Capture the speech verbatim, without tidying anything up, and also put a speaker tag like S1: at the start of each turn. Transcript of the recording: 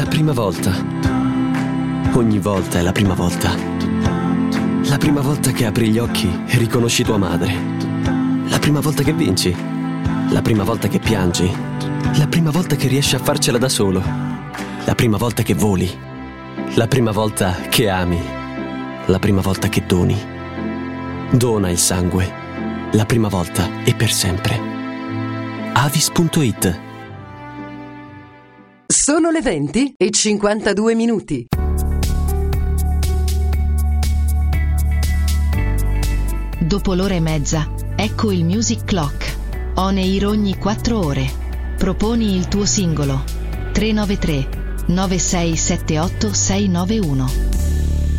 S1: La prima volta. Ogni volta è la prima volta. La prima volta che apri gli occhi e riconosci tua madre. La prima volta che vinci. La prima volta che piangi. La prima volta che riesci a farcela da solo. La prima volta che voli. La prima volta che ami. La prima volta che doni. Dona il sangue. La prima volta e per sempre. Avis punto it.
S2: Sono le venti e cinquantadue minuti.
S3: Dopo l'ora e mezza, ecco il Music Clock. On air ogni quattro ore. Proponi il tuo singolo. tre nove tre nove sei sette otto sei nove uno.